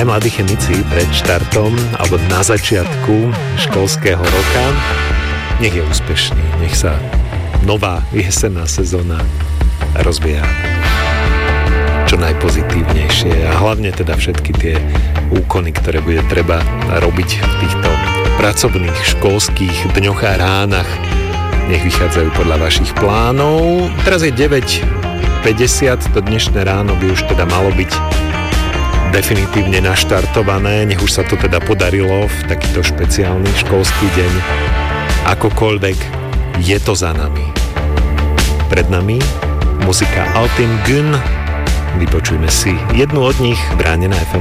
aj mladí chemici pred štartom alebo na začiatku školského roka. Nech je úspešný, nech sa nová jesenná sezóna rozvíja čo najpozitívnejšie a hlavne teda všetky tie úkony, ktoré bude treba robiť v týchto pracovných školských dňoch a ránach, nech vychádzajú podľa vašich plánov. Teraz je 9:50, to dnešné ráno by už teda malo byť definitívne naštartované, nech už sa to teda podarilo v takýto špeciálny školský deň. Akokoľvek, je to za nami. Pred nami muzika Altin Gün. Vypočujme si jednu od nich, Bránená FM